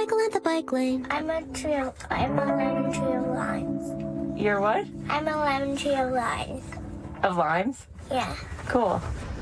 cycle at the bike lane. I'm a lemon tree of limes. You're what? I'm a lemon tree of limes. Of limes? Yeah. Cool.